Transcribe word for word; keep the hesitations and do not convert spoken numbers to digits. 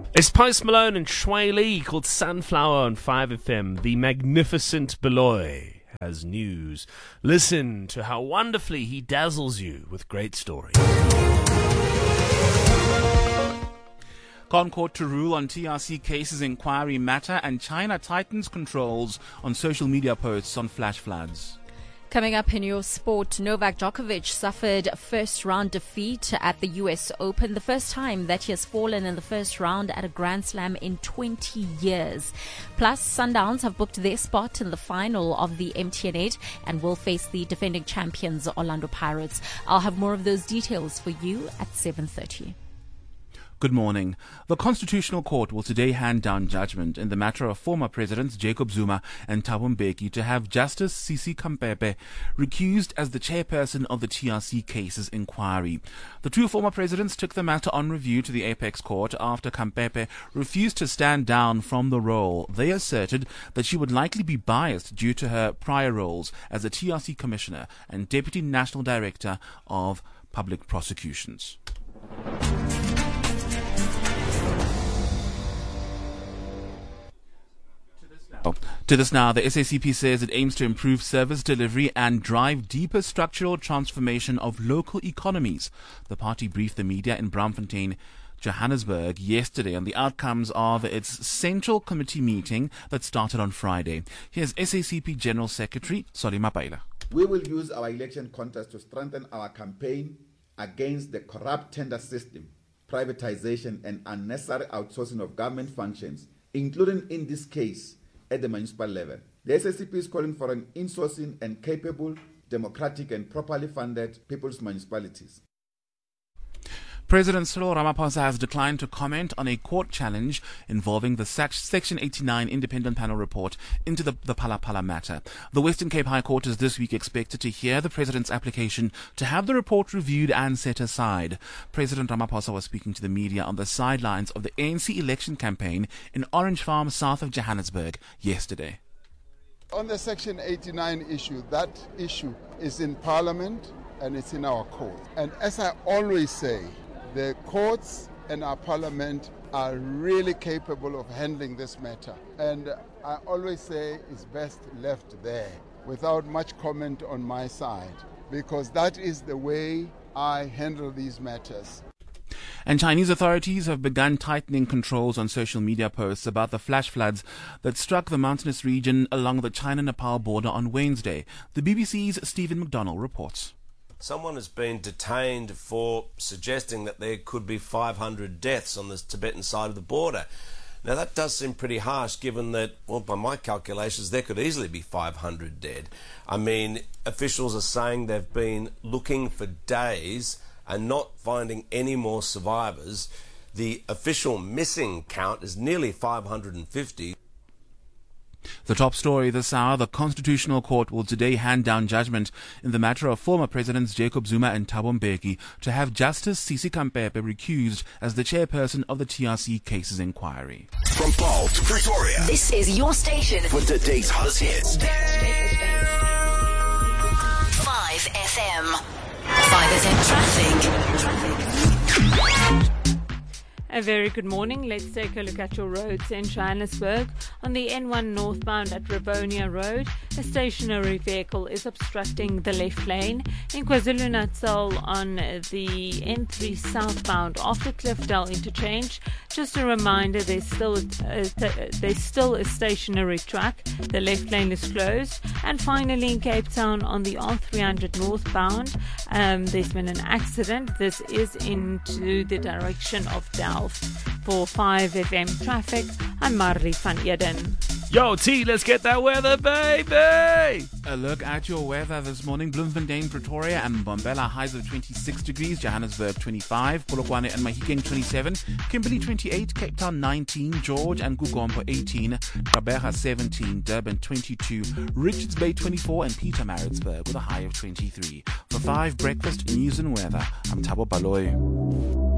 It's Post Malone and Shui Lee called Sunflower on five F M. The magnificent Beloy has news. Listen to how wonderfully he dazzles you with great stories. Concord to rule on T R C cases inquiry matter, and China tightens controls on social media posts on flash floods. Coming up in your sport, Novak Djokovic suffered first-round defeat at the U S Open, the first time that he has fallen in the first round at a Grand Slam in twenty years. Plus, Sundowns have booked their spot in the final of the M T N eight and will face the defending champions Orlando Pirates. I'll have more of those details for you at seven thirty. Good morning. The Constitutional Court will today hand down judgment in the matter of former Presidents Jacob Zuma and Thabo Mbeki to have Justice Sisi Khampepe recused as the chairperson of the T R C cases inquiry. The two former presidents took the matter on review to the Apex Court after Khampepe refused to stand down from the role. They asserted that she would likely be biased due to her prior roles as a T R C commissioner and Deputy National Director of Public Prosecutions. To this now, the S A C P says it aims to improve service delivery and drive deeper structural transformation of local economies. The party briefed the media in Braamfontein, Johannesburg yesterday on the outcomes of its Central Committee meeting that started on Friday. Here's S A C P General Secretary Solly Mapaila. We will use our election contest to strengthen our campaign against the corrupt tender system, privatization and unnecessary outsourcing of government functions, including in this case at the municipal level. The S A C P is calling for an insourcing and capable, democratic and properly funded people's municipalities. President Cyril Ramaphosa has declined to comment on a court challenge involving the Section eighty-nine Independent Panel report into the, the Phala Phala matter. The Western Cape High Court is this week expected to hear the president's application to have the report reviewed and set aside. President Ramaphosa was speaking to the media on the sidelines of the A N C election campaign in Orange Farm, south of Johannesburg, yesterday. On the Section eighty-nine issue, that issue is in Parliament and it's in our court. And as I always say, the courts and our parliament are really capable of handling this matter. And I always say it's best left there without much comment on my side, because that is the way I handle these matters. And Chinese authorities have begun tightening controls on social media posts about the flash floods that struck the mountainous region along the China-Nepal border on Wednesday. The B B C's Stephen McDonnell reports. Someone has been detained for suggesting that there could be five hundred deaths on the Tibetan side of the border. Now, that does seem pretty harsh, given that, well, by my calculations, there could easily be five hundred dead. I mean, officials are saying they've been looking for days and not finding any more survivors. The official missing count is nearly five hundred fifty. The top story this hour: the Constitutional Court will today hand down judgment in the matter of former Presidents Jacob Zuma and Thabo Mbeki to have Justice Sisi Khampepe recused as the chairperson of the T R C cases inquiry. From Paul to Pretoria, this is your station for today's hottest hits. five F M. five F M traffic. A very good morning. Let's take a look at your roads in Johannesburg. On the N one northbound at Rivonia Road, a stationary vehicle is obstructing the left lane. In KwaZulu-Natal on the N three southbound after Cliffdale interchange, just a reminder, there's still a, a, there's still a stationary truck. The left lane is closed. And finally in Cape Town on the R three hundred northbound, um, there's been an accident. This is into the direction of Delft. For five F M traffic, I'm Marley van Eden. Yo, T, let's get that weather, baby! A look at your weather this morning. Bloemfontein, Pretoria and Mbombela, highs of twenty-six degrees. Johannesburg, twenty-five. Polokwane and Mahikeng, twenty-seven. Kimberley, twenty-eight. Cape Town, nineteen. George and Gugompo, eighteen. Gqeberha, seventeen. Durban, twenty-two. Richards Bay, twenty-four. And Pietermaritzburg with a high of twenty-three. For five Breakfast News and Weather, I'm Thabo Baloy.